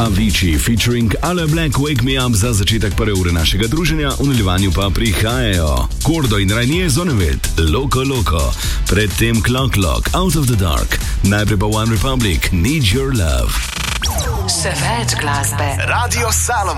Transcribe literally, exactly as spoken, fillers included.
Avicii featuring Ale Black Wake Me Up za začetek prve ure našega druženja, v nadaljevanju pa prihajajo Kordo in Rainier Zonneveld, Loco Loco, predtem Clock Clock, Out of the Dark, najprej pa One Republic, Need Your Love. Še več glasbe. Radio Salom.